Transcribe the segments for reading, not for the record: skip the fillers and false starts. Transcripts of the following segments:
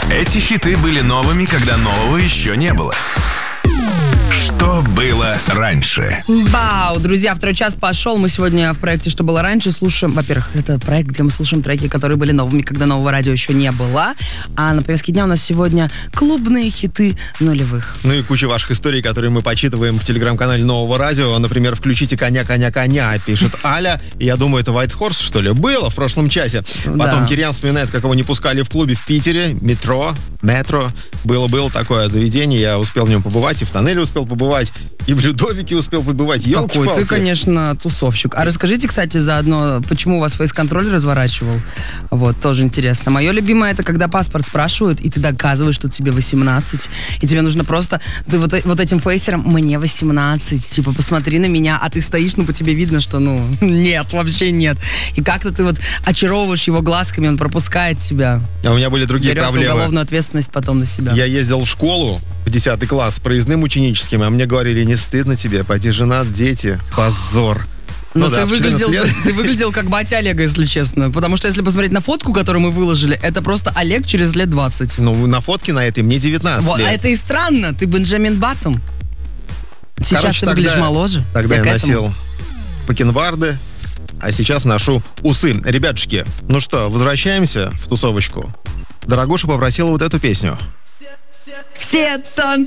Эти хиты были новыми, когда нового еще не было. Что было раньше? Бау! Друзья, второй час пошел. Мы сегодня в проекте «Что было раньше» слушаем... Во-первых, это проект, где мы слушаем треки, которые были новыми, когда нового радио еще не было. А на повестке дня у нас сегодня клубные хиты нулевых. Ну и куча ваших историй, которые мы почитываем в телеграм-канале Нового радио. Например, «Включите коня, коня, коня», пишет Аля. И я думаю, это White Horse, что ли, было в прошлом часе. Потом Кириан вспоминает, как его не пускали в клубе в Питере. Метро. Было такое заведение. Я успел в нем побывать, и в тоннеле успел побывать, и в Людовике успел побывать. Какой ты, конечно, тусовщик. А расскажите, кстати, заодно, почему вас фейс-контроль разворачивал? Вот, тоже интересно. Мое любимое, это когда паспорт спрашивают, и ты доказываешь, что тебе 18, и тебе нужно просто... Ты вот этим фейсером, мне 18, типа, посмотри на меня, а ты стоишь, по тебе видно, что, нет, вообще нет. И как-то ты очаровываешь его глазками, он пропускает тебя. А у меня были другие проблемы. Берет уголовную ответственность потом на себя. Я ездил в школу в 10 класс с проездным ученическим, а мне говорили, не стыдно тебе, пойди женат, дети, позор. Ты выглядел как батя Олега, если честно. Потому что если посмотреть на фотку, которую мы выложили, это просто Олег через лет 20. На фотке на этой мне 19 лет. А это и странно, ты Бенджамин Баттон. Сейчас ты выглядишь моложе. Тогда я носил бакенбарды, а сейчас ношу усы. Ребятушки, ну что, возвращаемся в тусовочку. Дорогуша попросила вот эту песню. Все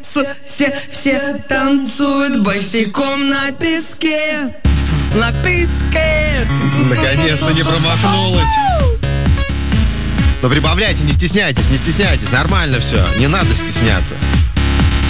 танцуют босиком на песке. На песке. Наконец-то не промахнулась. Но прибавляйте, не стесняйтесь, нормально все, не надо стесняться.